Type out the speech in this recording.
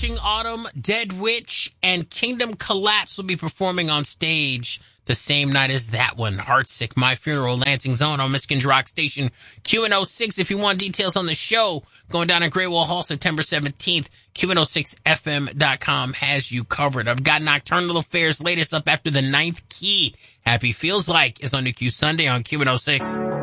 Crashing Autumn, Dead Witch, and Kingdom Collapse will be performing on stage the same night as that one. Heartsick, My Funeral, Lansing's Own on Michigan's Rock Station, QN06. If you want details on the show, going down in Great Wall Hall September 17th, QN06FM.com has you covered. I've got Nocturnal Affairs latest up after the ninth key. Happy Feels Like is on the Q Sunday on QN06.